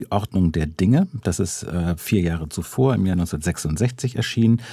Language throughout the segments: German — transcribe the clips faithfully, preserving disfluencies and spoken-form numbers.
Die Ordnung der Dinge, das ist äh, vier Jahre zuvor, im Jahr neunzehnhundertsechsundsechzig erschienen.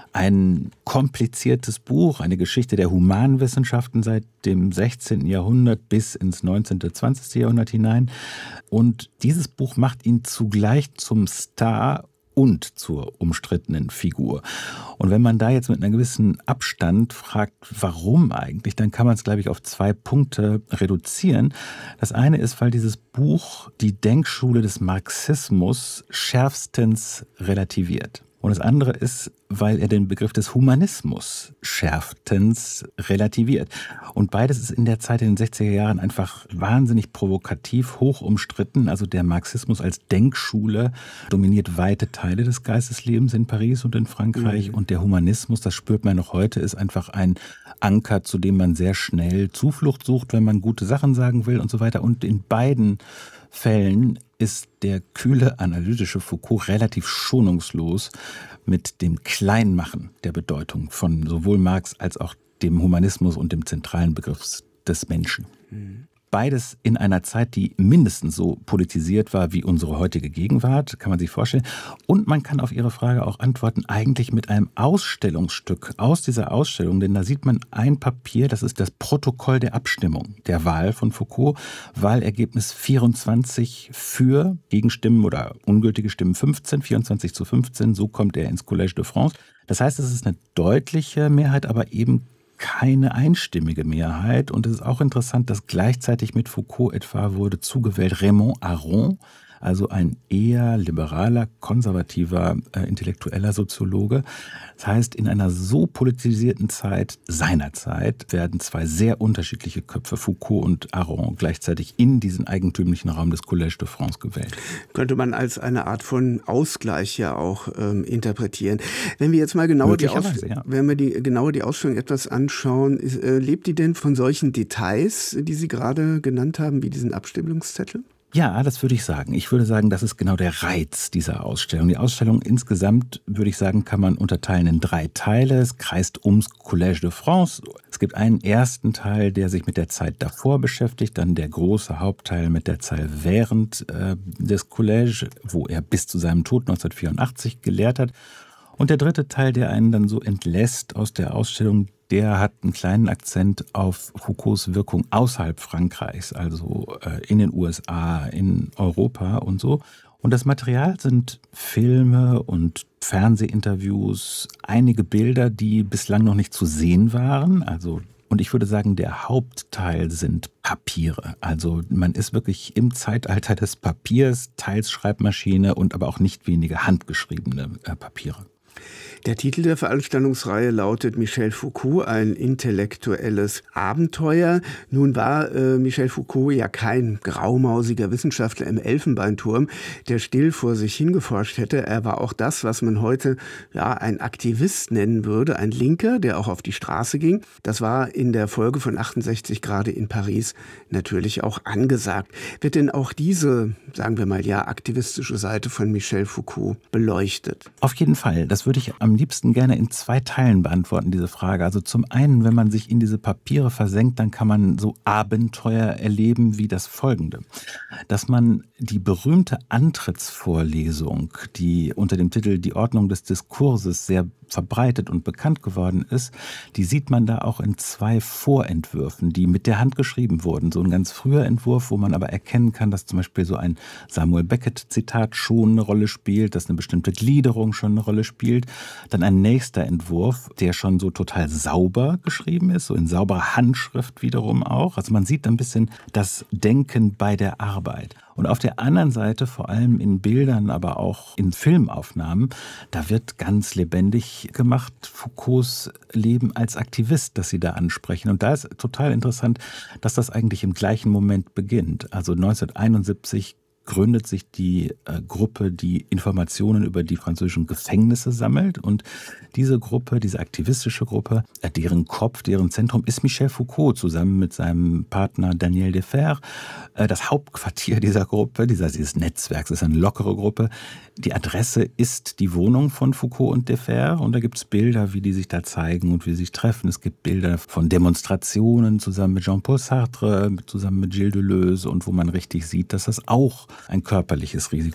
Ein kompliziertes Buch, eine Geschichte der Humanwissenschaften seit dem sechzehnten Jahrhundert bis ins neunzehnten, zwanzigsten Jahrhundert hinein. Und dieses Buch macht ihn zugleich zum Star und zur umstrittenen Figur. Und wenn man da jetzt mit einem gewissen Abstand fragt, warum eigentlich, dann kann man es, glaube ich, auf zwei Punkte reduzieren. Das eine ist, weil dieses Buch die Denkschule des Marxismus schärfstens relativiert. Und das andere ist, weil er den Begriff des Humanismus schärftens relativiert. Und beides ist in der Zeit in den sechziger Jahren einfach wahnsinnig provokativ, hoch umstritten. Also der Marxismus als Denkschule dominiert weite Teile des Geisteslebens in Paris und in Frankreich. Mhm. Und der Humanismus, das spürt man noch heute, ist einfach ein Anker, zu dem man sehr schnell Zuflucht sucht, wenn man gute Sachen sagen will und so weiter. Und in beiden Fällen ist der kühle, analytische Foucault relativ schonungslos mit dem Kleinmachen der Bedeutung von sowohl Marx als auch dem Humanismus und dem zentralen Begriff des Menschen. Mhm. Beides in einer Zeit, die mindestens so politisiert war wie unsere heutige Gegenwart, kann man sich vorstellen. Und man kann auf Ihre Frage auch antworten, eigentlich mit einem Ausstellungsstück aus dieser Ausstellung, denn da sieht man ein Papier, das ist das Protokoll der Abstimmung der Wahl von Foucault, Wahlergebnis vierundzwanzig für Gegenstimmen oder ungültige Stimmen fünfzehn, vierundzwanzig zu fünfzehn, so kommt er ins Collège de France. Das heißt, es ist eine deutliche Mehrheit, aber eben keine einstimmige Mehrheit. Und es ist auch interessant, dass gleichzeitig mit Foucault etwa wurde zugewählt Raymond Aron, also ein eher liberaler, konservativer, äh, intellektueller Soziologe. Das heißt, in einer so politisierten Zeit, seiner Zeit, werden zwei sehr unterschiedliche Köpfe, Foucault und Aron, gleichzeitig in diesen eigentümlichen Raum des Collège de France gewählt. Könnte man als eine Art von Ausgleich ja auch ähm, interpretieren. Wenn wir jetzt mal genauer die, Aus- ja. wenn wir die, genauer die Ausstellung etwas anschauen, ist, äh, lebt die denn von solchen Details, die Sie gerade genannt haben, wie diesen Abstimmungszettel? Ja, das würde ich sagen. Ich würde sagen, das ist genau der Reiz dieser Ausstellung. Die Ausstellung insgesamt, würde ich sagen, kann man unterteilen in drei Teile. Es kreist ums Collège de France. Es gibt einen ersten Teil, der sich mit der Zeit davor beschäftigt, dann der große Hauptteil mit der Zeit während äh, des Collège, wo er bis zu seinem Tod neunzehnhundertvierundachtzig gelehrt hat. Und der dritte Teil, der einen dann so entlässt aus der Ausstellung, der hat einen kleinen Akzent auf Foucaults Wirkung außerhalb Frankreichs, also äh, in den U S A, in Europa und so. Und das Material sind Filme und Fernsehinterviews, einige Bilder, die bislang noch nicht zu sehen waren. Also, und ich würde sagen, der Hauptteil sind Papiere. Also man ist wirklich im Zeitalter des Papiers, teils Schreibmaschine und aber auch nicht wenige handgeschriebene äh, Papiere. Der Titel der Veranstaltungsreihe lautet Michel Foucault, ein intellektuelles Abenteuer. Nun war äh, Michel Foucault ja kein graumausiger Wissenschaftler im Elfenbeinturm, der still vor sich hingeforscht hätte. Er war auch das, was man heute ja ein Aktivist nennen würde, ein Linker, der auch auf die Straße ging. Das war in der Folge von achtundsechzig gerade in Paris natürlich auch angesagt. Wird denn auch diese, sagen wir mal ja, aktivistische Seite von Michel Foucault beleuchtet? Auf jeden Fall. Das würde ich am liebsten gerne in zwei Teilen beantworten, diese Frage. Also zum einen, wenn man sich in diese Papiere versenkt, dann kann man so Abenteuer erleben wie das folgende. Dass man die berühmte Antrittsvorlesung, die unter dem Titel Die Ordnung des Diskurses sehr verbreitet und bekannt geworden ist, die sieht man da auch in zwei Vorentwürfen, die mit der Hand geschrieben wurden. So ein ganz früher Entwurf, wo man aber erkennen kann, dass zum Beispiel so ein Samuel Beckett-Zitat schon eine Rolle spielt, dass eine bestimmte Gliederung schon eine Rolle spielt. Dann ein nächster Entwurf, der schon so total sauber geschrieben ist, so in sauberer Handschrift wiederum auch. Also man sieht ein bisschen das Denken bei der Arbeit. Und auf der anderen Seite, vor allem in Bildern, aber auch in Filmaufnahmen, da wird ganz lebendig gemacht Foucaults Leben als Aktivist, das Sie da ansprechen. Und da ist total interessant, dass das eigentlich im gleichen Moment beginnt. Also neunzehnhunderteinundsiebzig gründet sich die äh, Gruppe, die Informationen über die französischen Gefängnisse sammelt. Und diese Gruppe, diese aktivistische Gruppe, äh, deren Kopf, deren Zentrum ist Michel Foucault zusammen mit seinem Partner Daniel Defer. Äh, das Hauptquartier dieser Gruppe, dieser, dieses Netzwerks, ist eine lockere Gruppe. Die Adresse ist die Wohnung von Foucault und Defer. Und da gibt es Bilder, wie die sich da zeigen und wie sie sich treffen. Es gibt Bilder von Demonstrationen zusammen mit Jean-Paul Sartre, zusammen mit Gilles Deleuze und wo man richtig sieht, dass das auch ein körperliches Risiko.